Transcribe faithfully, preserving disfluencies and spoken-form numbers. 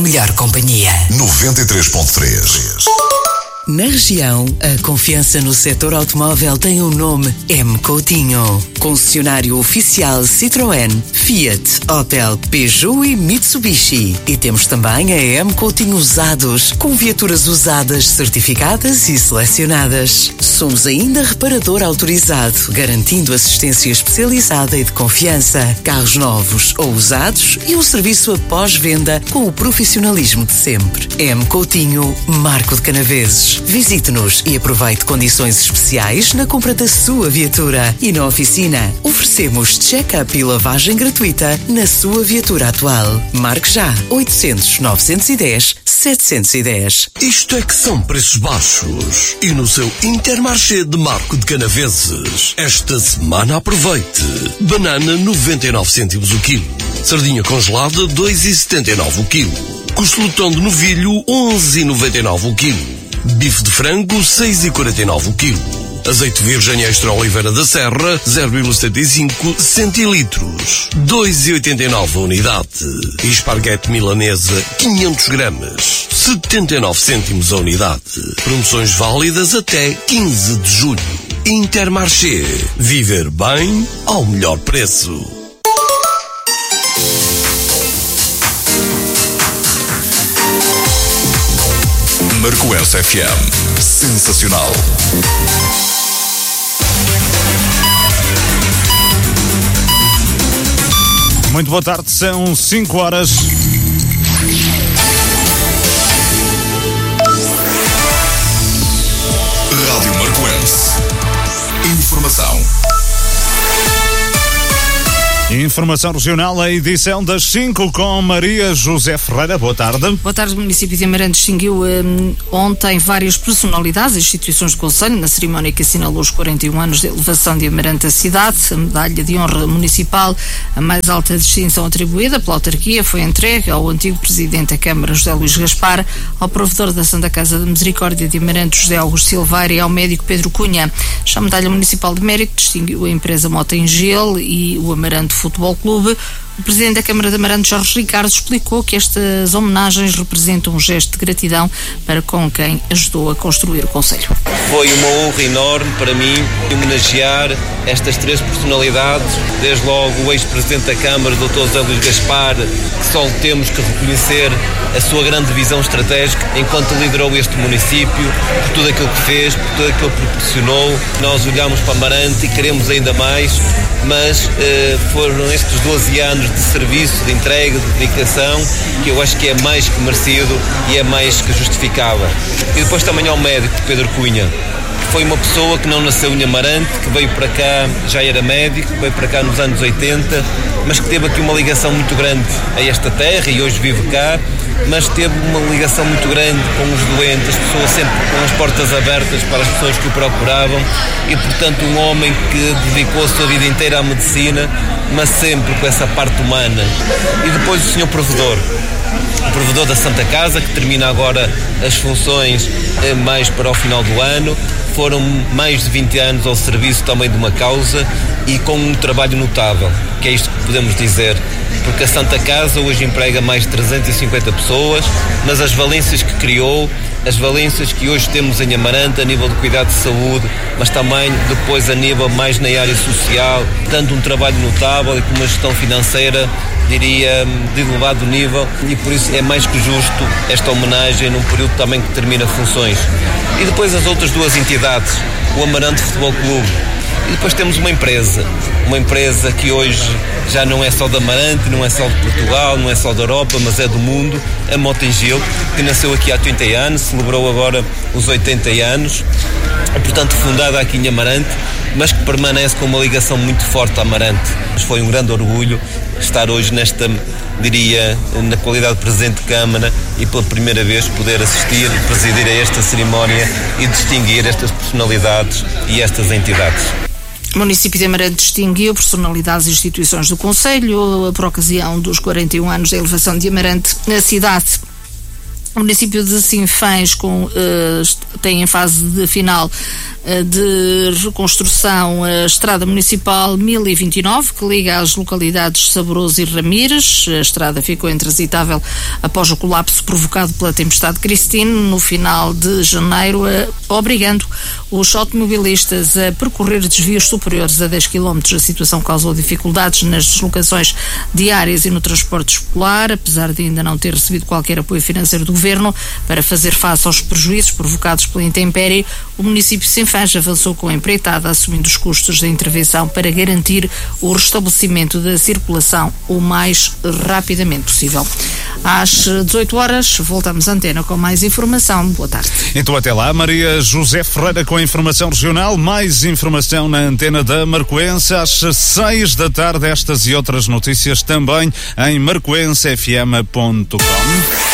Melhor companhia. noventa e três ponto três. Na região, a confiança no setor automóvel tem um nome: M. Coutinho. Concessionário oficial Citroën, Fiat, Opel, Peugeot e Mitsubishi. E temos também a M. Coutinho Usados, com viaturas usadas, certificadas e selecionadas. Somos ainda reparador autorizado, garantindo assistência especializada e de confiança. Carros novos ou usados e um serviço após venda com o profissionalismo de sempre. M. Coutinho, Marco de Canaveses. Visite-nos e aproveite condições especiais na compra da sua viatura. E na oficina, oferecemos check-up e lavagem gratuita na sua viatura atual. Marque já oitocentos, novecentos e dez, setecentos e dez. Isto é que são preços baixos. E no seu Intermarché de Marco de Canaveses, esta semana aproveite. Banana noventa e nove cêntimos o quilo. Sardinha congelada dois e setenta e nove o quilo. Costeletão de novilho onze e noventa e nove o quilo. Bife de frango seis e quarenta e nove o quilo. Azeite virgem extra Oliveira da Serra zero vírgula setenta e cinco centilitros, dois e oitenta e nove a unidade. E esparguete milanesa quinhentos gramas, setenta e nove cêntimos a unidade. Promoções válidas até quinze de julho. Intermarché. Viver bem ao melhor preço. Marcoense F M. Sensacional. Muito boa tarde, são cinco horas. Rádio Marcoense. Informação. Informação regional, a edição das cinco com Maria José Ferreira. Boa tarde. Boa tarde. O município de Amarante distinguiu um, ontem várias personalidades e instituições do Conselho na cerimónia que assinalou os quarenta e um anos de elevação de Amarante à cidade. A medalha de honra municipal, a mais alta distinção atribuída pela autarquia, foi entregue ao antigo presidente da Câmara, José Luís Gaspar, ao provedor da Santa Casa da Misericórdia de Amarante, José Augusto Silveira, e ao médico Pedro Cunha. Já a medalha municipal de mérito distinguiu a empresa Mota Engel e o Amarante Futebol Clube. O presidente da Câmara de Amarante, Jorge Ricardo, explicou que estas homenagens representam um gesto de gratidão para com quem ajudou a construir o concelho. Foi uma honra enorme para mim homenagear estas três personalidades, desde logo o ex-presidente da Câmara, doutor José Luís Gaspar, que só temos que reconhecer a sua grande visão estratégica enquanto liderou este município, por tudo aquilo que fez, por tudo aquilo que proporcionou. Nós olhamos para Amarante e queremos ainda mais, mas eh, foram estes doze anos de serviço, de entrega, de dedicação, que eu acho que é mais que merecido e é mais que justificável. E depois também ao médico Pedro Cunha, que foi uma pessoa que não nasceu em Amarante, que veio para cá, já era médico, veio para cá nos anos oitenta, mas que teve aqui uma ligação muito grande a esta terra e hoje vive cá, mas teve uma ligação muito grande com os doentes, as pessoas sempre com as portas abertas para as pessoas que o procuravam, e portanto um homem que dedicou a sua vida inteira à medicina, mas sempre com essa parte humana. E depois o senhor provedor, o provedor da Santa Casa, que termina agora as funções eh, mais para o final do ano. Foram mais de vinte anos ao serviço também de uma causa e com um trabalho notável, que é isto que podemos dizer, porque a Santa Casa hoje emprega mais de trezentas e cinquenta pessoas, mas as valências que criou, as valências que hoje temos em Amarante a nível de cuidado de saúde, mas também depois a nível mais na área social, tanto um trabalho notável e com uma gestão financeira, diria, de elevado nível, e por isso é mais que justo esta homenagem num período também que termina funções. E depois as outras duas entidades, o Amarante Futebol Clube, e depois temos uma empresa, uma empresa que hoje já não é só da Amarante, não é só de Portugal, não é só da Europa, mas é do mundo, a Mota Engel, que nasceu aqui há trinta anos, celebrou agora os oitenta anos, é portanto fundada aqui em Amarante, mas que permanece com uma ligação muito forte a Amarante. Foi um grande orgulho estar hoje nesta, diria, na qualidade de Presidente de Câmara e pela primeira vez poder assistir e presidir a esta cerimónia e distinguir estas personalidades e estas entidades. O município de Amarante distinguiu personalidades e instituições do Concelho por ocasião dos quarenta e um anos da elevação de Amarante na cidade. O município de Sinfãs com, uh, tem em fase de final uh, de reconstrução a estrada municipal mil e vinte e nove, que liga as localidades Saboroso e Ramires. A estrada ficou intransitável após o colapso provocado pela tempestade Cristine no final de janeiro, uh, obrigando os automobilistas a percorrer desvios superiores a dez quilómetros. A situação causou dificuldades nas deslocações diárias e no transporte escolar, apesar de ainda não ter recebido qualquer apoio financeiro do Governo para fazer face aos prejuízos provocados pela intempérie. O município de Sinfãs avançou com a empreitada, assumindo os custos da intervenção para garantir o restabelecimento da circulação o mais rapidamente possível. Às dezoito horas, voltamos à antena com mais informação. Boa tarde. Então até lá, Maria José Ferreira com a informação regional. Mais informação na antena da Marcoense às seis da tarde. Estas e outras notícias também em marcoense f m ponto com.